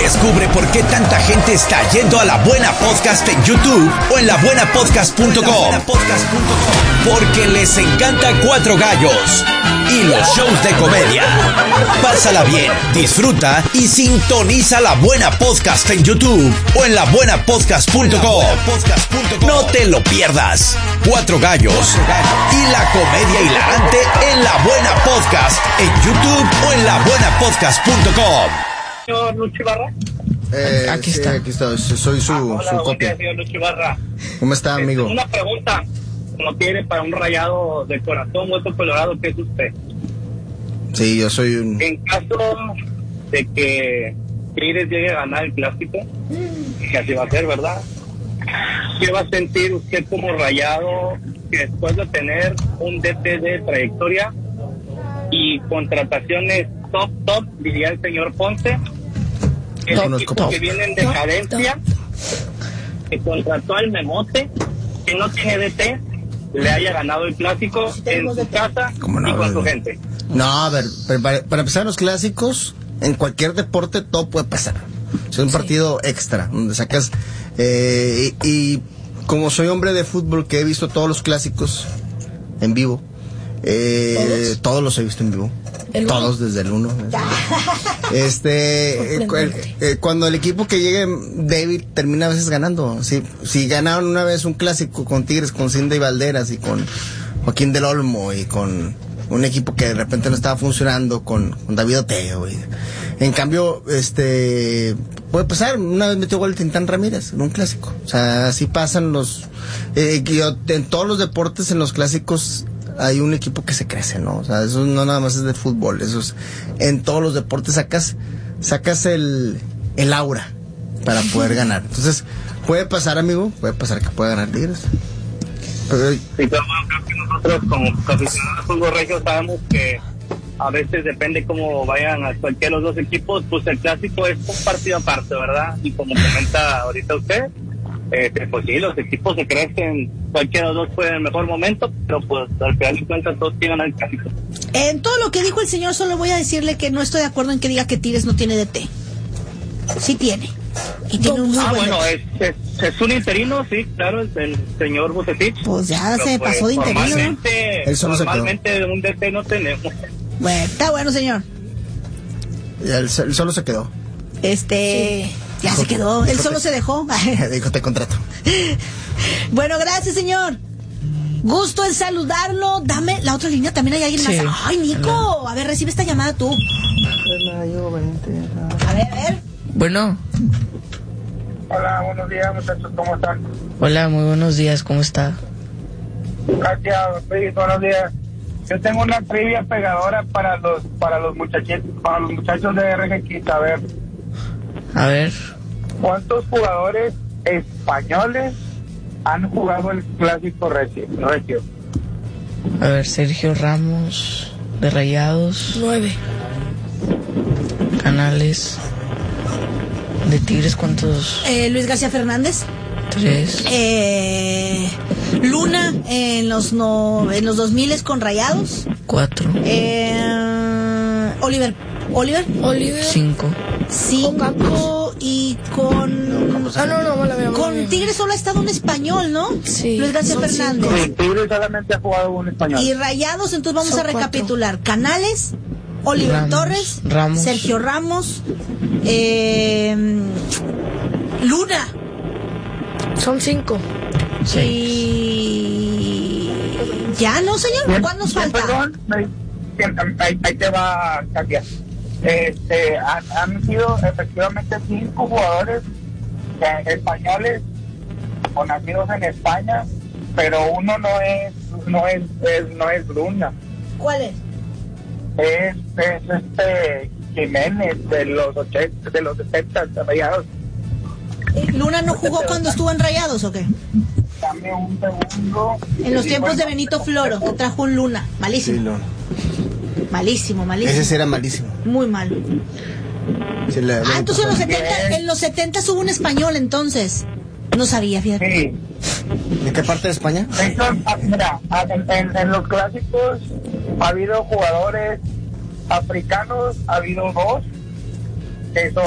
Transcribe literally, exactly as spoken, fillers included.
Descubre por qué tanta gente está yendo a La Buena Podcast en YouTube o en la buena podcast punto com. Porque les encanta Cuatro Gallos y los shows de comedia. Pásala bien, disfruta y sintoniza La Buena Podcast en YouTube o en la buena podcast punto com. No te lo pierdas. Cuatro Gallos y la comedia hilarante en La Buena Podcast en YouTube o en la buena podcast punto com. Señor Lucho Ibarra. Eh, aquí sí, está. Aquí está. Soy su, Ah, hola, su buen copia. día, señor Lucho Ibarra. ¿Cómo está, amigo? Una pregunta. ¿Cómo tiene para un rayado de corazón hueso colorado qué es usted? Sí, yo soy un... En caso de que Tigres llegue a ganar el clásico, que así va a ser, ¿verdad? ¿Qué va a sentir usted como rayado que después de tener un D T de trayectoria y contrataciones top, top, diría el señor Ponce, el Top, equipo top. que viene en decadencia, que contrató al Memote, que no tiene D T, le haya ganado el clásico en su casa ¿Cómo no? y con su gente? No, a ver, para, para empezar los clásicos, en cualquier deporte todo puede pasar. Es un partido extra, donde sacas... Eh, y, y como soy hombre de fútbol que he visto todos los clásicos en vivo, eh, ¿Todos? todos los he visto en vivo. ¿El Todos uno? desde el uno. Este, eh, cu- el- eh, cuando el equipo que llegue débil termina a veces ganando. Si, si ganaron una vez un clásico con Tigres, con Cindy Valderas y con Joaquín del Olmo y con un equipo que de repente no estaba funcionando con, con David Oteo. Y, en cambio, este, puede pasar. Una vez metió gol el Tintán Ramírez en un clásico. O sea, así pasan los, eh, que yo- en todos los deportes, en los clásicos, hay un equipo que se crece, ¿no? O sea, eso no nada más es de fútbol, eso es, en todos los deportes sacas, sacas el, el aura para poder ganar. Entonces, puede pasar, amigo, puede pasar que pueda ganar Tigres. Pero, Sí, pero bueno, creo que nosotros como aficionados de fútbol regio sabemos que a veces depende cómo vayan a cualquiera de los dos equipos, pues el clásico es un partido aparte, ¿verdad? Y como comenta ahorita usted, eh, pues sí, los equipos se crecen, cualquiera de los dos puede en el mejor momento, pero pues al final de cuentas todos tienen al clásico. En todo lo que dijo el señor, solo voy a decirle que no estoy de acuerdo en que diga que Tigres no tiene D T. Sí tiene. Y tiene un muy Ah, buen bueno, D T. es, es, es un interino, sí, claro, es el señor Bucetich. Pues ya Pero, se pues, pasó de interino, ¿no? Normalmente, Él solo se quedó. normalmente un D T no tenemos. Bueno, está bueno, señor. él, él solo se quedó. Este... Ya se quedó. Él solo se dejó. Dijo, te contrato. Bueno, gracias, señor. Gusto en saludarlo. Dame la otra línea. También hay alguien Sí. más. Ay, Nico. A ver, recibe esta llamada tú. A ver, a ver. Bueno, Hola, buenos días, muchachos, ¿cómo están? hola, muy buenos días, ¿cómo está? Gracias, Luis, buenos días. Yo tengo una trivia pegadora para los para los muchachitos, para los muchachos de R G X. A ver, A ver, ¿cuántos jugadores españoles han jugado el clásico regio? regio? a ver, Sergio Ramos, de Rayados, Nueve. Canales, de Tigres, ¿cuántos? Eh, Luis García Fernández. Tres. Eh, Luna en los no, en los dos mil con Rayados. Cuatro. Eh, Oliver. Oliver. Oliver. Cinco. Cinco y con... Ah, no, no, mala mía, mala Con mía. Tigres solo ha estado un español, ¿no? Sí, Luis García son Fernández. Sí, Tigres solamente ha jugado un español. Y Rayados, entonces vamos Son a recapitular. Canales, Oliver Ramos, Torres, Ramos. Sergio Ramos, eh, Luna Son cinco. Seis. y... ¿Ya no, señor? ¿Cuál nos Bien, falta? Perdón, me- ahí, ahí te va, Katia. Este, han, han sido efectivamente cinco jugadores eh, españoles o nacidos en España, pero uno no es no es, es- no es Luna, ¿Cuál es? es, es este Jiménez de los ochenta, de los setenta, Rayados. Eh, ¿Luna no jugó cuando estuvo en Rayados o qué? Dame un segundo. En los Sí, tiempos bueno, de Benito Floro, que trajo un Luna. Sí, Malísimo. no. Malísimo, malísimo. Ese sí era malísimo. Muy mal. Sí, la- Ah, entonces en los Bien. setenta, en los setenta hubo un español entonces. No sabía, fíjate. Sí. ¿De qué parte de España? Entonces, ah, mira, ah, en, en- en los clásicos ha habido jugadores africanos, ha habido dos, que son